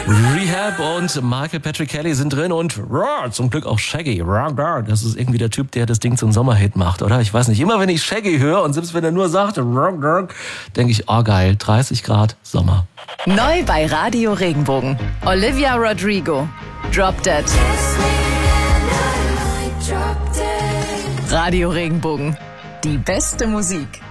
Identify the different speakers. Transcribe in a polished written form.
Speaker 1: Rehab und Michael Patrick Kelly sind drin und zum Glück auch Shaggy. Das ist irgendwie der Typ, der das Ding zum Sommerhit macht, oder? Ich weiß nicht, immer wenn ich Shaggy höre und selbst wenn er nur sagt, denke ich, oh geil, 30 Grad, Sommer.
Speaker 2: Neu bei Radio Regenbogen. Olivia Rodrigo, Drop Dead. Radio Regenbogen, die beste Musik.